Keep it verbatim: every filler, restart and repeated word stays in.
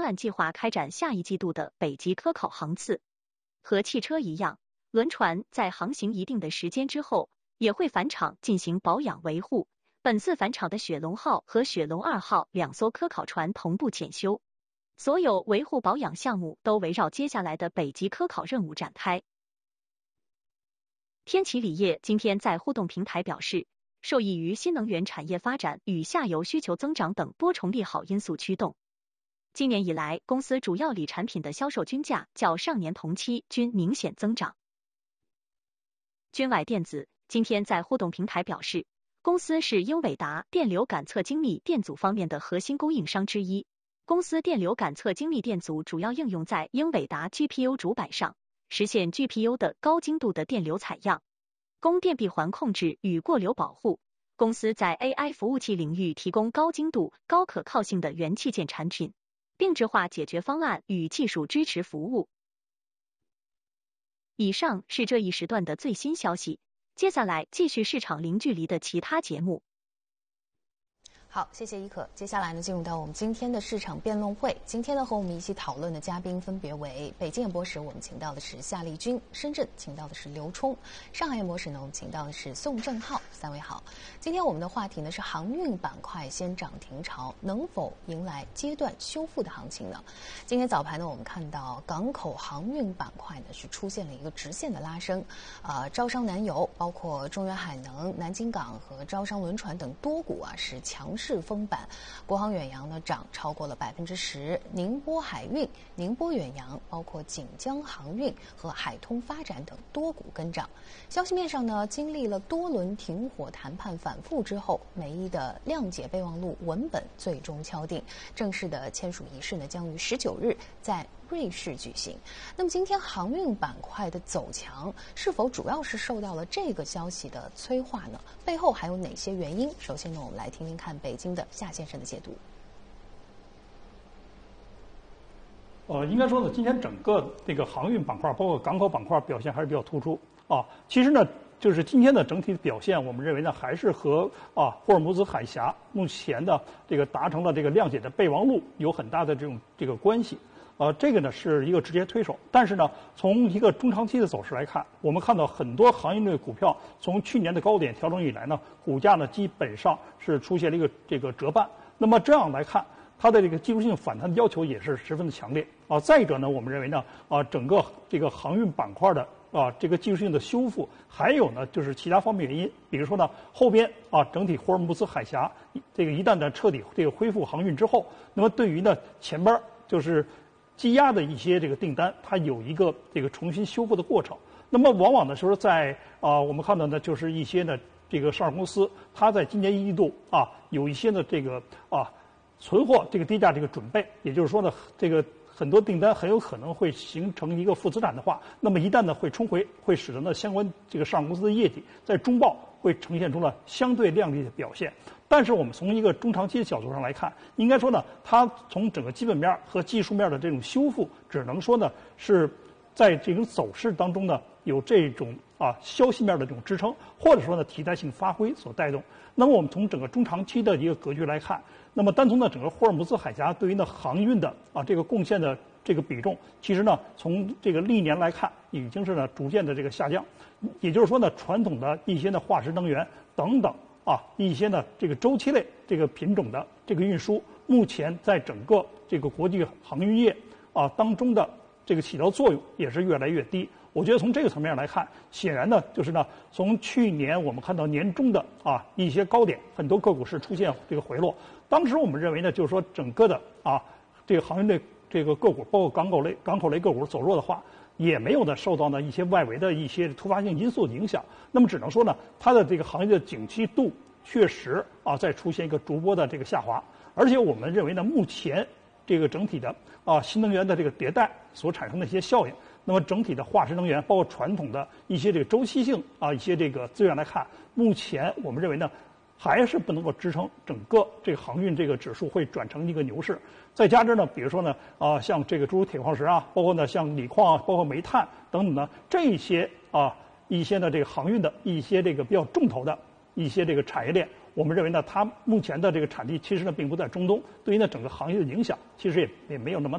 按计划开展下一季度的北极科考航次。和汽车一样，轮船在航行一定的时间之后，也会返厂进行保养维护。本次返厂的雪龙号和雪龙二号两艘科考船同步检修，所有维护保养项目都围绕接下来的北极科考任务展开。天齐锂业今天在互动平台表示，受益于新能源产业发展与下游需求增长等多重利好因素驱动，今年以来，公司主要锂产品的销售均价较上年同期均明显增长。君伟电子今天在互动平台表示，公司是英伟达电流感测精密电阻方面的核心供应商之一。公司电流感测精密电阻主要应用在英伟达 G P U 主板上，实现 G P U 的高精度的电流采样，供电闭环控制与过流保护。公司在 A I 服务器领域提供高精度、高可靠性的元器件产品、定制化解决方案与技术支持服务。以上是这一时段的最新消息，接下来继续市场零距离的其他节目。 好，谢谢伊可。接下来呢，进入到我们今天的市场辩论会。今天呢，和我们一起讨论的嘉宾分别为北京演播室，我们请到的是夏丽君；深圳请到的是刘冲；上海演播室呢，我们请到的是宋正浩。三位好。今天我们的话题呢是航运板块先涨停潮，能否迎来阶段修复的行情呢？今天早盘呢，我们看到港口航运板块呢是出现了一个直线的拉升，啊、呃，招商南油，包括中原海能、南京港和招商轮船等多股啊是强势封板，国航远洋呢涨超过了百分之十，宁波海运、宁波远洋，包括锦江航运和海通发展等多股跟涨。消息面上呢，经历了多轮停火谈判反复之后，美伊的谅解备忘录文本最终敲定，正式的签署仪式呢将于十九日在瑞士举行。那么今天航运板块的走强，是否主要是受到了这个消息的催化呢？背后还有哪些原因？首先呢，我们来听听看北京的夏先生的解读。 呃，应该说呢，今天整个这个航运板块，包括港口板块表现还是比较突出啊。其实呢，就是今天的整体表现，我们认为呢，还是和啊霍尔木兹海峡目前的这个达成了这个谅解的备忘录有很大的这种这个关系。呃，这个呢是一个直接推手，但是呢，从一个中长期的走势来看，我们看到很多航运类股票从去年的高点调整以来呢，股价呢基本上是出现了一个这个折半。那么这样来看，它的这个技术性反弹的要求也是十分的强烈啊。再者呢，我们认为呢，啊，整个这个航运板块的啊这个技术性的修复，还有呢就是其他方面原因，比如说呢后边啊整体霍尔木兹海峡这个一旦呢彻底这个恢复航运之后，那么对于呢前边就是积压的一些这个订单，它有一个这个重新修复的过程。那么往往呢，就是在啊，我们看到呢，就是一些呢这个上市公司，它在今年一季度啊有一些呢这个啊存货这个低价这个准备，也就是说呢，这个很多订单很有可能会形成一个负资产的话，那么一旦呢会冲回，会使得呢相关这个上市公司的业绩在中报会呈现出了相对亮丽的表现。但是我们从一个中长期的角度上来看，应该说呢，它从整个基本面和技术面的这种修复，只能说呢是在这种走势当中呢有这种啊消息面的这种支撑，或者说呢题材性发挥所带动。那么我们从整个中长期的一个格局来看，那么单从呢整个霍尔木兹海峡对于呢航运的啊这个贡献的这个比重，其实呢从这个历年来看，已经是呢逐渐的这个下降。也就是说呢，传统的一些呢化石能源等等啊一些呢这个周期类这个品种的这个运输，目前在整个这个国际航运业啊当中的这个起到作用也是越来越低。我觉得从这个层面来看，显然呢就是呢从去年我们看到年中的啊一些高点，很多个股是出现这个回落。当时我们认为呢，就是说整个的啊这个航运类这个个股，包括港口类港口类个股走弱的话，也没有呢受到呢一些外围的一些突发性因素的影响。那么只能说呢，它的这个行业的景气度确实啊在出现一个逐波的这个下滑。而且我们认为呢，目前这个整体的啊新能源的这个迭代所产生的一些效应，那么整体的化石能源，包括传统的一些这个周期性啊一些这个资源来看，目前我们认为呢，还是不能够支撑整个这个航运这个指数会转成一个牛市。再加之呢，比如说呢，啊，像这个诸如铁矿石啊，包括呢像锂矿啊，包括煤炭等等呢，这些啊一些呢这个航运的一些这个比较重头的一些这个产业链，我们认为呢，它目前的这个产地其实呢并不在中东，对于呢整个行业的影响其实也也没有那么。